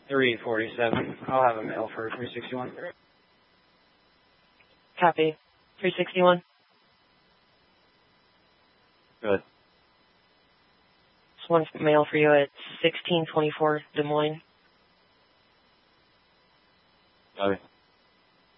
347. I'll have a mail for 361. Copy. 361. Good. Just one mail for you at 1624 Des Moines. Okay.